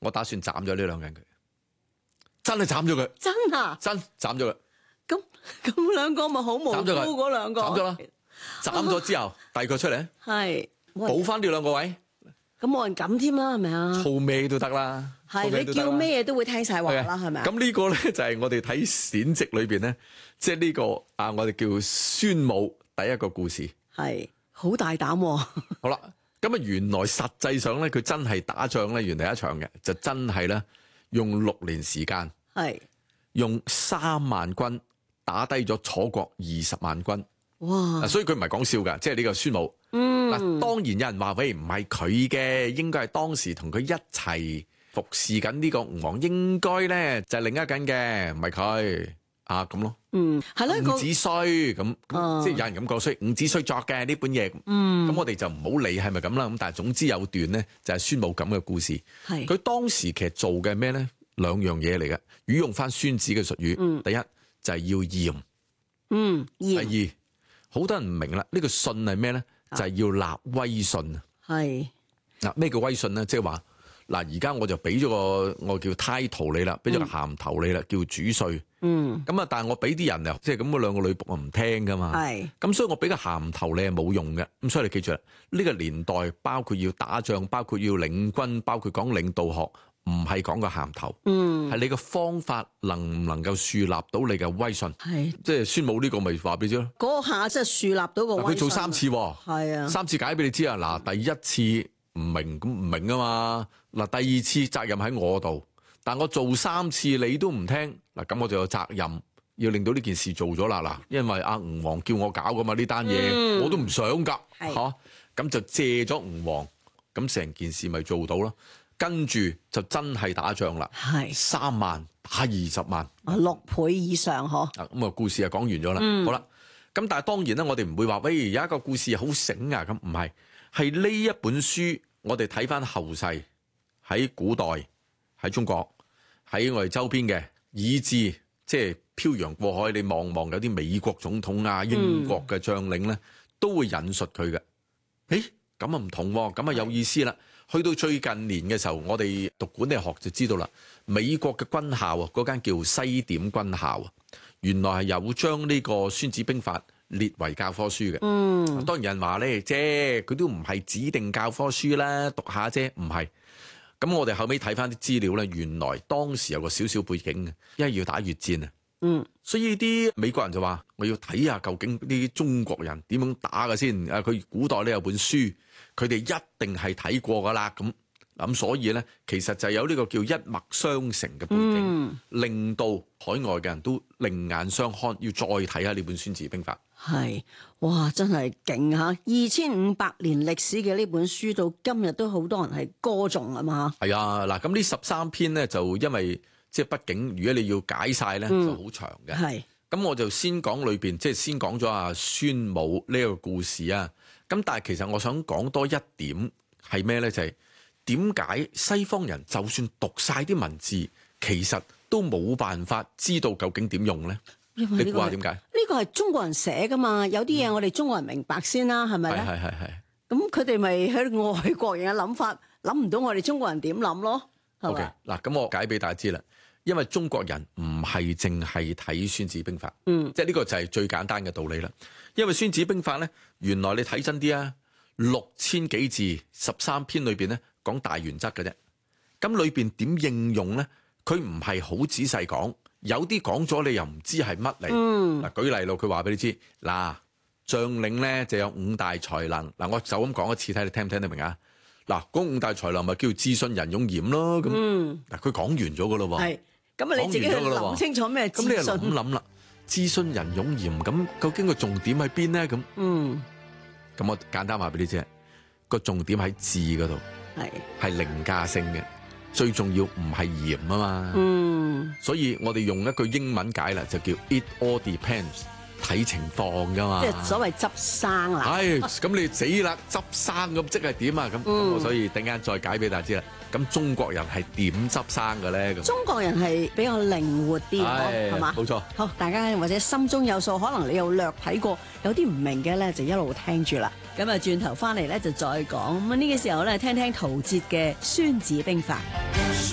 我打算斬咗呢兩個人佢，真係斬咗佢， 真啊？ 真斬咗佢。 咁兩個咪好無辜嗰兩個？ 斬咗啦，斬咗之後第二個出嚟， 係補翻呢兩個位， 咁冇人敢添啦，係咪啊？ 操咩都得啦， 係你叫咩嘢都會聽晒話啦，係咪啊？ 咁呢個咧就係我哋睇典籍裏邊咧，即係呢個我哋叫孫武第一個故事， 係好大膽喎。 好啦，咁原來實際上咧，佢真係打仗咧，原來一場嘅就真係咧用6年時間， 係用3萬軍打低咗楚國20萬軍。 哇！ 所以佢唔係講笑㗎，即係呢個孫武。嗱，當然有人話喂，唔係佢嘅，應該係當時同佢一齊服侍緊呢個吳王，應該咧就係另一緊嘅，唔係佢咁咯。 係啦， 伍子胥咁，即係有人咁講，所以伍子胥作嘅呢本嘢。咁我哋就唔好理係咪咁啦。咁但係總之有段咧就係孫武咁嘅故事。 係佢當時其實做嘅咩咧？兩樣嘢嚟嘅，語用翻孫子嘅術語。第一就係要嚴。 嚴。 第二，好多人唔明啦，呢個信係咩咧？就係要立威信。 係嗱，咩叫威信咧？即係話嗱，而家我就俾咗個我叫 title 你啦，俾咗個銜頭你啦，叫主帥。咁啊，但係我俾啲人啊，即係咁嗰兩個女僕啊唔聽噶嘛。係。咁所以我俾個銜頭你係冇用嘅。咁所以你記住啦，呢個年代包括要打仗，包括要領軍，包括講領導學。唔係講個銜頭，係你個方法能唔能夠樹立到你嘅威信？係即係孫武呢個咪話俾你知咯。 嗰下即係樹立到個威信。佢做3次， 係啊 ，3次解俾你知啊。嗱，第一次唔明咁唔明啊嘛。嗱，第二次責任喺我度，但我做3次你都唔聽，嗱咁我就有責任要令到呢件事做咗啦。嗱，因為阿吳王叫我搞噶嘛呢單嘢，我都唔想噶嚇，咁就借咗吳王，咁成件事咪做到咯。跟住就真係打仗啦，係3萬打20萬 ，6倍以上嗬。 咁啊，故事就講完咗啦。好啦，咁但係當然咧，我哋唔會話，喂，有一個故事好醒啊，咁唔係，係呢一本書，我哋睇翻後世喺古代喺中國喺我哋周邊嘅，以至即係漂洋過海，你望望有啲美國總統啊、英國嘅將領咧，都會引述佢嘅。誒，咁啊唔同喎，咁啊有意思啦。去到最近年嘅時候，我哋讀管理學就知道啦。美國嘅軍校啊，嗰間叫西點軍校啊，原來係有將呢個《孫子兵法》列為教科書嘅。當然有人話咧，啫佢都唔係指定教科書啦，讀下啫，唔係。咁我哋後尾睇翻啲資料咧，原來當時有個少少背景嘅，因為要打越戰啊。所以啲美國人就話：我要睇下究竟啲中國人點樣打嘅先。佢古代咧有本書，佢哋一定係睇過噶啦。咁所以咧，其實就有呢個叫一脈相承嘅背景，令到海外嘅人都另眼相看，要再睇下呢本《孫子兵法》。係，哇，真係勁嚇！2500年歷史嘅呢本書，到今日都好多人係歌頌啊嘛。係啊，嗱，咁呢13篇咧，就因為即係畢竟，如果你要解晒咧，就好長嘅。係，咁我就先講裏邊，即係先講咗阿孫武呢個故事啊。咁但係其實我想講多一點係咩咧？就係點解西方人就算讀晒啲文字，其實都冇辦法知道究竟點用咧？你估下點解？呢個係中國人寫噶嘛，有啲嘢我哋中國人明白先啦，係咪咧？係。咁佢哋咪喺外國人嘅諗法，諗唔到我哋中國人點諗咯？係咪？嗱，咁我解俾大家知啦。因為中國人唔係淨係睇《孫子兵法》，即係呢個就係最簡單嘅道理啦。因為《孫子兵法》咧，原來你睇真啲啊，6000幾字，13篇裏邊咧講大原則嘅啫。咁裏邊點應用咧？佢唔係好仔細講，有啲講咗你又唔知係乜嚟。嗱，舉例咯，佢話俾你知，嗱，將領咧就有5大才能。嗱，我就咁講一次，睇你聽唔聽得明啊？嗱，嗰5大才能咪叫智信仁勇嚴咯。咁嗱，佢講完咗噶咯喎。咁啊，你自己去諗清楚咩？咁你又諗啦，智信仁勇嚴，咁究竟個重點喺邊咧？咁咁我簡單話俾你知，個重點喺智嗰度，係凌駕性嘅，最重要唔係嚴啊嘛。所以我哋用一句英文解啦，就叫 It all depends， 睇情況噶嘛。即係所謂執生啦。係，咁你死啦，執生咁即係點啊？咁我所以等間再解俾大家知啦。咁中國人係點執生嘅咧？中國人係比較靈活啲，係嘛？冇錯。好，大家或者心中有數，可能你又略睇過，有啲唔明嘅咧，就一路聽住啦。咁啊，轉頭翻嚟咧就再講。咁呢個時候咧，聽聽陶喆嘅《孫子兵法》。